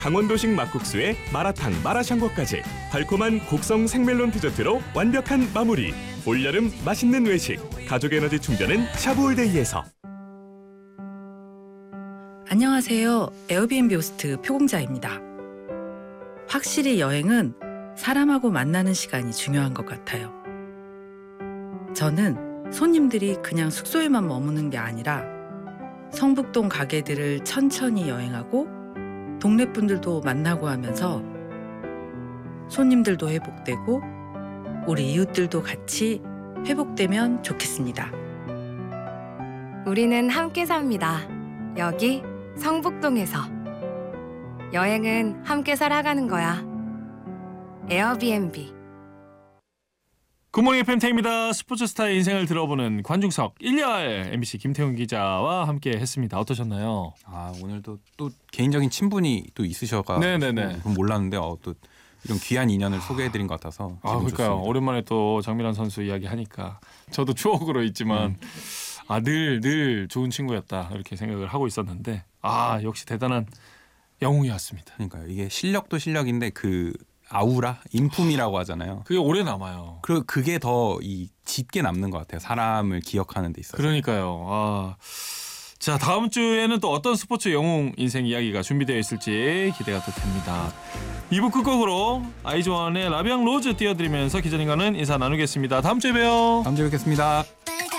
강원도식 막국수에 마라탕, 마라샹궈까지 달콤한 곡성 생멜론 디저트로 완벽한 마무리. 올여름 맛있는 외식, 가족 에너지 충전은 샤브올데이에서. 안녕하세요. 에어비앤비 호스트 표공자입니다. 확실히 여행은 사람하고 만나는 시간이 중요한 것 같아요. 저는 손님들이 그냥 숙소에만 머무는 게 아니라 성북동 가게들을 천천히 여행하고 동네 분들도 만나고 하면서 손님들도 회복되고 우리 이웃들도 같이 회복되면 좋겠습니다. 우리는 함께 삽니다. 여기 성북동에서. 여행은 함께 살아가는 거야. 에어비앤비. 굿모닝 FM입니다. 스포츠 스타의 인생을 들어보는 관중석 1열 MBC 김태훈 기자와 함께 했습니다. 어떠셨나요? 오늘도 또 개인적인 친분이 또 있으셔가 네네네. 그건 몰랐는데 또 이런 귀한 인연을 소개해드린 것 같아서 그러니까요. 좋습니다. 오랜만에 또 장미란 선수 이야기하니까 저도 추억으로 있지만 늘 좋은 친구였다 이렇게 생각을 하고 있었는데 역시 대단한 영웅이었습니다. 그러니까요. 이게 실력도 실력인데 그 아우라, 인품이라고 하잖아요. 그게 오래 남아요. 그리고 그게 더 짙게 남는 것 같아요. 사람을 기억하는 데 있어서. 그러니까요. 자, 다음 주에는 또 어떤 스포츠 영웅 인생 이야기가 준비되어 있을지 기대가 또 됩니다. 2부 끝곡으로 아이즈원의 라비앙 로즈 띄워드리면서 기자님과는 인사 나누겠습니다. 다음 주에 봬요. 다음 주에 뵙겠습니다.